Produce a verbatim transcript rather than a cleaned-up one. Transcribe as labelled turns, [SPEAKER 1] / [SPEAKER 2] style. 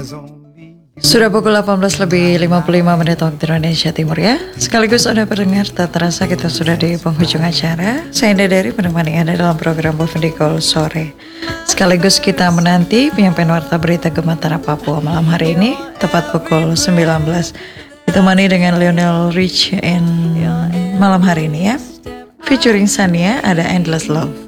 [SPEAKER 1] Sudah pukul delapan belas lebih lima puluh lima menit waktu Indonesia Timur ya. Sekaligus Anda pendengar, tak terasa kita sudah di penghujung acara. Saya Indah dari menemani Anda dalam program Bovendikol Sore. Sekaligus kita menanti penyampaian warta berita Gematara Papua malam hari ini tepat pukul sembilan belas. Ditemani dengan Lionel Rich and malam hari ini ya. Featuring Sania ada Endless Love.